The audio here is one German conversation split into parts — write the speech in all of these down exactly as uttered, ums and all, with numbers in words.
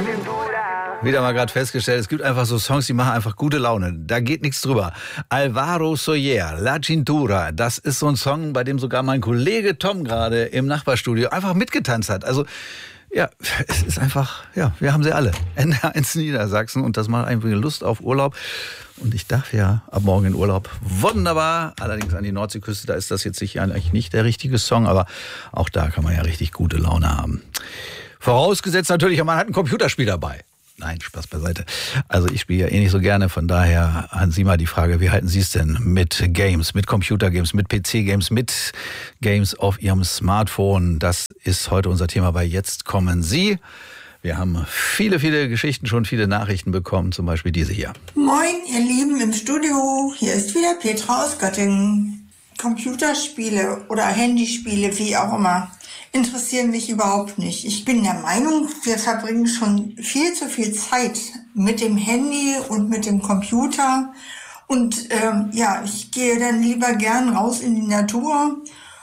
Wieder mal gerade festgestellt, es gibt einfach so Songs, die machen einfach gute Laune. Da geht nichts drüber. Alvaro Soler, La Cintura, das ist so ein Song, bei dem sogar mein Kollege Tom gerade im Nachbarstudio einfach mitgetanzt hat. Also ja, es ist einfach, ja, wir haben sie alle. N D R eins Niedersachsen und das macht einfach Lust auf Urlaub. Und ich darf ja ab morgen in Urlaub. Wunderbar. Allerdings an die Nordseeküste, da ist das jetzt sicher eigentlich nicht der richtige Song, aber auch da kann man ja richtig gute Laune haben. Vorausgesetzt natürlich, man hat ein Computerspiel dabei. Nein, Spaß beiseite. Also ich spiele ja eh nicht so gerne, von daher an Sie mal die Frage, wie halten Sie es denn mit Games, mit Computergames, mit P C-Games, mit Games auf Ihrem Smartphone? Das ist heute unser Thema bei Jetzt kommen Sie. Wir haben viele, viele Geschichten, schon viele Nachrichten bekommen, zum Beispiel diese hier. Moin, ihr Lieben im Studio, hier ist wieder Petra aus Göttingen. Computerspiele oder Handyspiele, wie auch immer, interessieren mich überhaupt nicht. Ich bin der Meinung, wir verbringen schon viel zu viel Zeit mit dem Handy und mit dem Computer. Und ähm, ja, ich gehe dann lieber gern raus in die Natur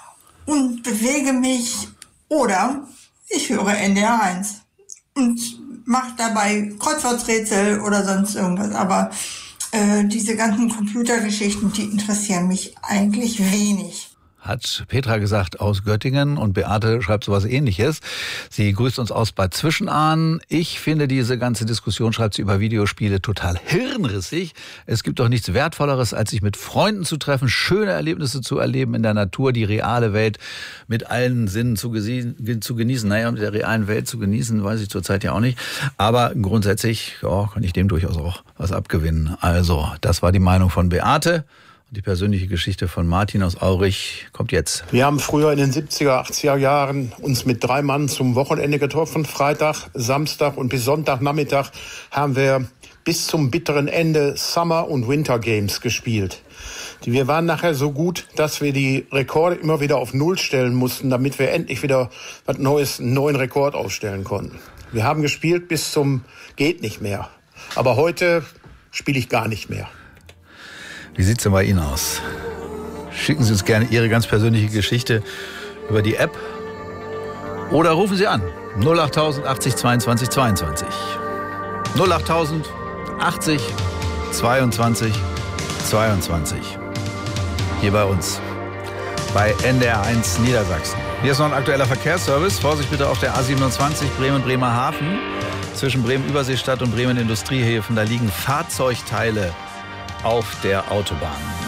und bewege mich. Oder ich höre N D R eins und mache dabei Kreuzworträtsel oder sonst irgendwas. Aber äh, diese ganzen Computergeschichten, die interessieren mich eigentlich wenig. Hat Petra gesagt aus Göttingen und Beate schreibt sowas Ähnliches. Sie grüßt uns aus Bad Zwischenahn. Ich finde diese ganze Diskussion, schreibt sie, über Videospiele total hirnrissig. Es gibt doch nichts Wertvolleres, als sich mit Freunden zu treffen, schöne Erlebnisse zu erleben in der Natur, die reale Welt mit allen Sinnen zu, gesi- zu genießen. Naja, mit der realen Welt zu genießen, weiß ich zurzeit ja auch nicht. Aber grundsätzlich ja, kann ich dem durchaus auch was abgewinnen. Also, das war die Meinung von Beate. Die persönliche Geschichte von Martin aus Aurich kommt jetzt. Wir haben früher in den siebziger, achtziger Jahren uns mit drei Mann zum Wochenende getroffen. Freitag, Samstag und bis Sonntagnachmittag haben wir bis zum bitteren Ende Summer- und Winter Games gespielt. Wir waren nachher so gut, dass wir die Rekorde immer wieder auf Null stellen mussten, damit wir endlich wieder was Neues, einen neuen Rekord aufstellen konnten. Wir haben gespielt bis zum geht nicht mehr. Aber heute spiele ich gar nicht mehr. Wie sieht's denn bei Ihnen aus? Schicken Sie uns gerne Ihre ganz persönliche Geschichte über die App oder rufen Sie an null acht null null achtzig zweiundzwanzig zweiundzwanzig. null acht null null achtzig zweiundzwanzig zweiundzwanzig. Hier bei uns bei N D R eins Niedersachsen. Hier ist noch ein aktueller Verkehrsservice. Vorsicht bitte auf der A siebenundzwanzig Bremen-Bremerhaven. Zwischen Bremen-Überseestadt und Bremen-Industriehäfen. Da liegen Fahrzeugteile auf der Autobahn.